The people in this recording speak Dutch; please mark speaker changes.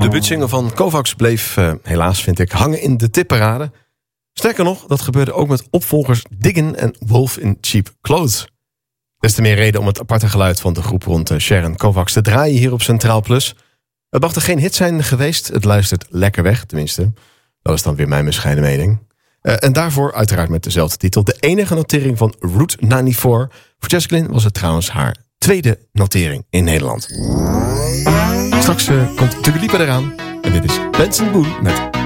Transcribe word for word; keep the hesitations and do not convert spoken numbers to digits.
Speaker 1: debuutsingle van Kovacs bleef, uh, helaas vind ik, hangen in de tipparade. Sterker nog, dat gebeurde ook met opvolgers Diggin en Wolf in Cheap Clothes. Des te meer reden om het aparte geluid van de groep rond Sharon Kovacs te draaien hier op Centraal Plus. Het mag er geen hit zijn geweest, het luistert lekker weg, tenminste. Dat is dan weer mijn bescheiden mening. Uh, en daarvoor uiteraard met dezelfde titel. De enige notering van Route vierennegentig. Voor Jessica was het trouwens haar tweede notering in Nederland. Straks uh, komt Tugulipa eraan. En dit is Benson Boone met